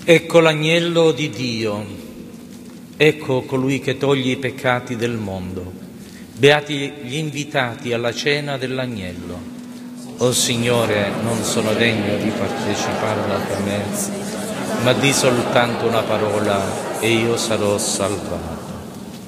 Ecco l'agnello di Dio, ecco colui che toglie i peccati del mondo. Beati gli invitati alla cena dell'agnello. O Signore, non sono degno di partecipare alla tua mensa, ma di soltanto una parola e io sarò salvato.